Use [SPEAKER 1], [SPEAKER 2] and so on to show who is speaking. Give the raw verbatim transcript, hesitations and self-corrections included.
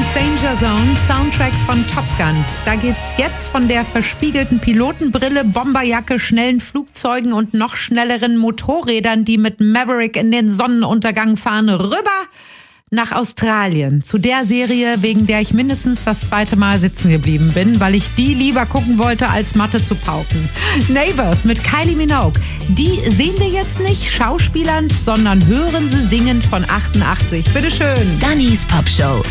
[SPEAKER 1] übrigens Danger Zone, Soundtrack von Top Gun. Da geht's jetzt von der verspiegelten Pilotenbrille, Bomberjacke, schnellen Flugzeugen und noch schnelleren Motorrädern, die mit Maverick in den Sonnenuntergang fahren, rüber nach Australien. Zu der Serie, wegen der ich mindestens das zweite Mal sitzen geblieben bin, weil ich die lieber gucken wollte, als Mathe zu pauken. Neighbours mit Kylie Minogue. Die sehen wir jetzt nicht schauspielernd, sondern hören sie singend von achtundachtzig. Bitteschön.
[SPEAKER 2] Dannys Pop Show.